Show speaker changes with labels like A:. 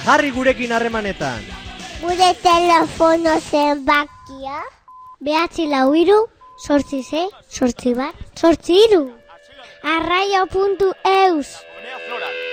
A: Jarri gurekin harremanetan.
B: Gure telefono zenbakia 943 8 8 8 8 3 Arraio.eus